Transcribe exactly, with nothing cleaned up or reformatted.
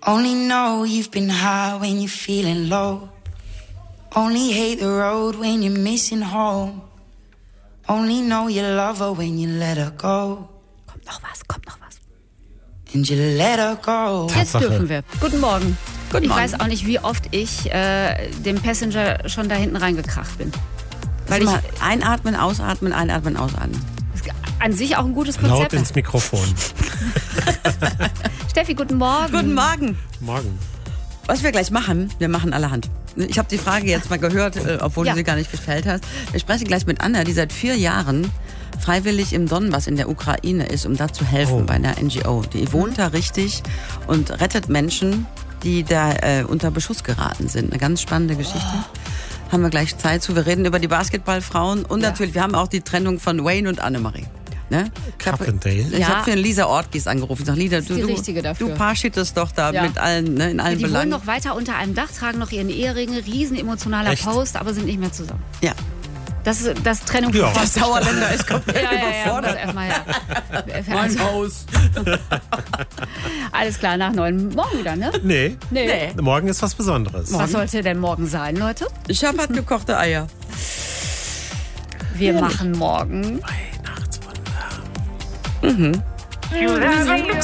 Only know you've been high when you're feeling low. Only hate the road when you're missing home. Only know you love her when you let her go. Kommt noch was, kommt noch was. And you let her go. Jetzt Tatsache. dürfen wir. Guten Morgen. Guten ich Morgen. weiß auch nicht, wie oft ich äh, dem Passenger schon da hinten reingekracht bin. Weil Weil ich ich einatmen, ausatmen, einatmen, ausatmen. an sich auch ein gutes Laut Konzept. ins Mikrofon. Steffi, guten Morgen. Guten Morgen. Morgen. Was wir gleich machen, wir machen allerhand. Ich habe die Frage jetzt mal gehört, äh, obwohl Ja. du sie gar nicht gestellt hast. Wir sprechen gleich mit Anna, die seit vier Jahren freiwillig im Donbass in der Ukraine ist, um da zu helfen Oh. bei einer N G O. Die wohnt da richtig und rettet Menschen, die da äh, unter Beschuss geraten sind. Eine ganz spannende Geschichte. Haben wir gleich Zeit zu. Wir reden über die Basketballfrauen und Ja. natürlich, wir haben auch die Trennung von Wayne und Annemarie. Ne? Ich habe Carpendale. Ja. hab für Lisa Ortgies angerufen. Ich sag, Lisa, ist du, die du, richtige dafür. du parschitest doch da Ja. mit allen, ne, in allen Die wohnen Belangen. noch weiter unter einem Dach, tragen noch ihren Eheringe, riesen emotionaler Echt? Post, aber sind nicht mehr zusammen. Ja. Das ist das Trennung Ja. von Der Sauerländer ist komplett ja, ja, ja, überfordert. muss erstmal, ja. Mein Haus. Alles klar, nach neun. Morgen wieder, ne? Nee. Nee. Morgen ist was Besonderes. Was sollte denn morgen sein, Leute? Ich habe halt gekochte Eier. Wir machen morgen Weihnachtswunder. You love me.